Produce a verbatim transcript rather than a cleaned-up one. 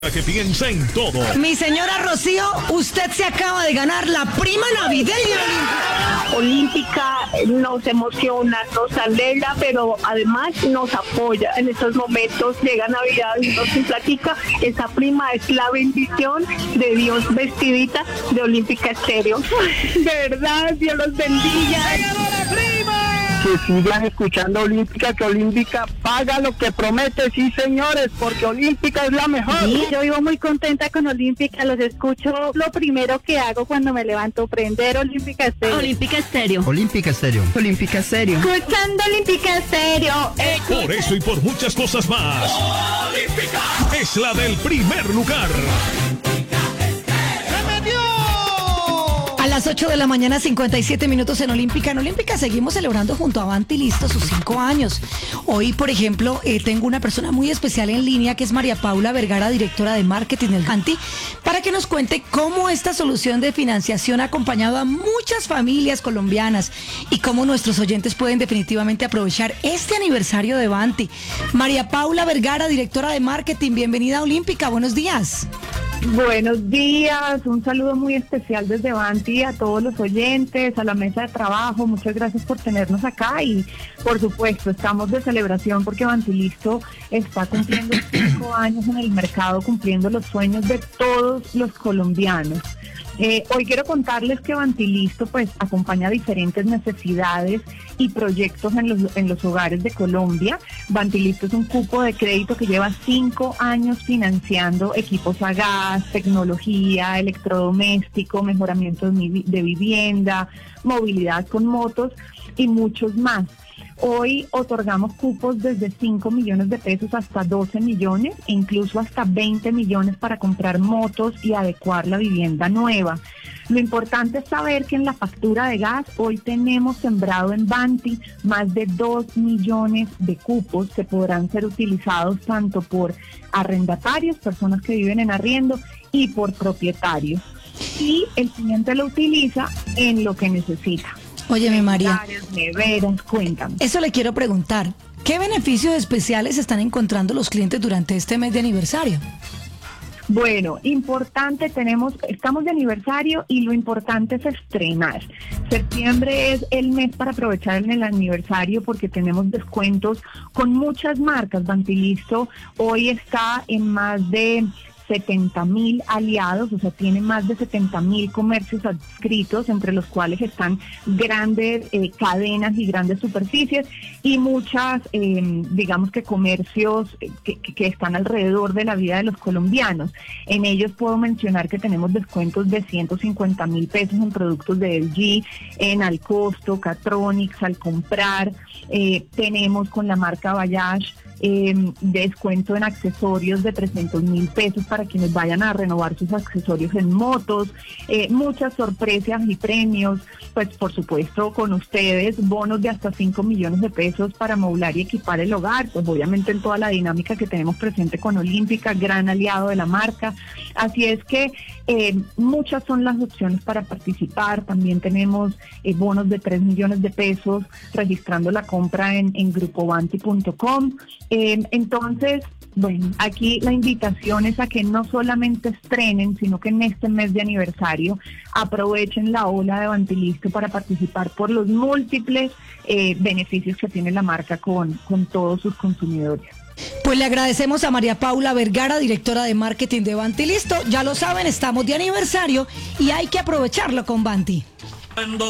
Que piensa en todo. Mi señora Rocío, usted se acaba de ganar la prima navideña Olímpica. Nos emociona, nos alegra, pero además nos apoya. En estos momentos llega Navidad y nos platica. Esa prima es la bendición de Dios vestidita de Olímpica Estéreo. De verdad, Dios los bendiga. Que sigan escuchando Olímpica, que Olímpica paga lo que promete, sí señores, porque Olímpica es la mejor. Sí, yo vivo muy contenta con Olímpica, los escucho. Lo primero que hago cuando me levanto, prender Olímpica Estéreo. Olímpica Estéreo. Olímpica Estéreo. Olímpica Estéreo. Escuchando Olímpica Estéreo. Por eso y por muchas cosas más, Olímpica es la del primer lugar. A las ocho de la mañana, cincuenta y siete minutos en Olímpica. En Olímpica seguimos celebrando junto a Avanti Listo sus cinco años. Hoy, por ejemplo, eh, tengo una persona muy especial en línea que es María Paula Vergara, directora de marketing del Avanti, para que nos cuente cómo esta solución de financiación ha acompañado a muchas familias colombianas y cómo nuestros oyentes pueden definitivamente aprovechar este aniversario de Avanti. María Paula Vergara, directora de marketing, bienvenida a Olímpica. Buenos días. Buenos días, un saludo muy especial desde Avanti a todos los oyentes, a la mesa de trabajo. Muchas gracias por tenernos acá y por supuesto estamos de celebración porque Avanti Listo está cumpliendo cinco años en el mercado, cumpliendo los sueños de todos los colombianos. Eh, hoy quiero contarles que Avanti Listo pues acompaña diferentes necesidades y proyectos en los, en los hogares de Colombia. Avanti Listo es un cupo de crédito que lleva cinco años financiando equipos a gas, tecnología, electrodoméstico, mejoramiento de, de vivienda, movilidad con motos y muchos más. Hoy otorgamos cupos desde cinco millones de pesos hasta doce millones e incluso hasta veinte millones para comprar motos y adecuar la vivienda nueva. Lo importante es saber que en la factura de gas hoy tenemos sembrado en Avanti más de dos millones de cupos que podrán ser utilizados tanto por arrendatarios, personas que viven en arriendo, y por propietarios. Y el cliente lo utiliza en lo que necesita. Óyeme, María. Neveras, cuéntame. Eso le quiero preguntar. ¿Qué beneficios especiales están encontrando los clientes durante este mes de aniversario? Bueno, importante, tenemos, estamos de aniversario y lo importante es estrenar. Septiembre es el mes para aprovechar en el aniversario porque tenemos descuentos con muchas marcas. Avanti Listo hoy está en más de setenta mil aliados, o sea, tiene más de setenta mil comercios adscritos, entre los cuales están grandes eh, cadenas y grandes superficies y muchas, eh, digamos que comercios que, que están alrededor de la vida de los colombianos. En ellos puedo mencionar que tenemos descuentos de ciento cincuenta mil pesos en productos de L G, en Alcosto, Catronics, Al Comprar, eh, tenemos con la marca Bayash Eh, descuento en accesorios de trescientos mil pesos para quienes vayan a renovar sus accesorios en motos, eh, muchas sorpresas y premios, pues por supuesto con ustedes, bonos de hasta cinco millones de pesos para moblar y equipar el hogar, pues obviamente en toda la dinámica que tenemos presente con Olímpica, gran aliado de la marca, así es que eh, muchas son las opciones para participar. También tenemos eh, bonos de tres millones de pesos registrando la compra en, en grupo avanti punto com. Eh, entonces, bueno, aquí la invitación es a que no solamente estrenen, sino que en este mes de aniversario aprovechen la ola de Avanti Listo para participar por los múltiples eh, beneficios que tiene la marca con, con todos sus consumidores. Pues le agradecemos a María Paula Vergara, directora de marketing de Avanti Listo. Ya lo saben, estamos de aniversario y hay que aprovecharlo con Avanti.